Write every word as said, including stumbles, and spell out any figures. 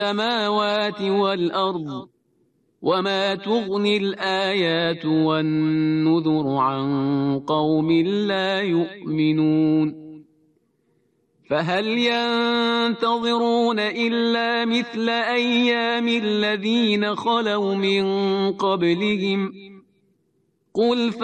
السماوات والأرض وما تغني الآيات والنذر عن قوم لا يؤمنون فهل ينتظرون إلا مثل أيام الذين خلوا من قبلهم قل